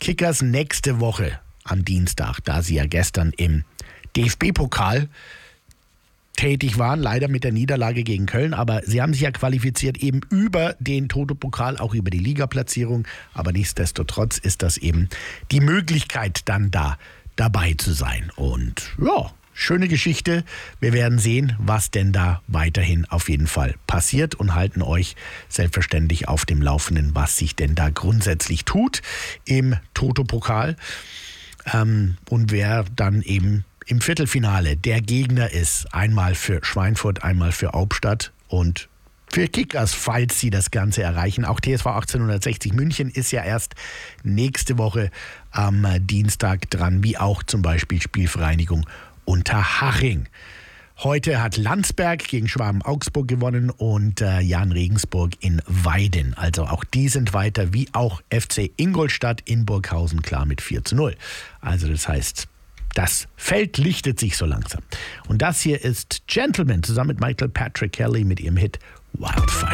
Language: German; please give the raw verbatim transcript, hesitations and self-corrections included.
Kickers nächste Woche am Dienstag, da sie ja gestern im D F B-Pokal tätig waren, leider mit der Niederlage gegen Köln, aber sie haben sich ja qualifiziert eben über den Toto-Pokal, auch über die Ligaplatzierung, aber nichtsdestotrotz ist das eben die Möglichkeit dann da dabei zu sein und ja, schöne Geschichte. Wir werden sehen, was denn da weiterhin auf jeden Fall passiert und halten euch selbstverständlich auf dem Laufenden, was sich denn da grundsätzlich tut im Toto-Pokal ähm, und wer dann eben im Viertelfinale der Gegner ist. Einmal für Schweinfurt, einmal für Hauptstadt und für Kickers, falls sie das Ganze erreichen. Auch T S V achtzehnhundertsechzig München ist ja erst nächste Woche am Dienstag dran, wie auch zum Beispiel Spielvereinigung Unterhaching. Heute hat Landsberg gegen Schwaben-Augsburg gewonnen und äh, Jan Regensburg in Weiden. Also auch die sind weiter, wie auch F C Ingolstadt in Burghausen klar mit vier zu null. Also das heißt, das Feld lichtet sich so langsam. Und das hier ist Gentleman zusammen mit Michael Patrick Kelly mit ihrem Hit Wildfire.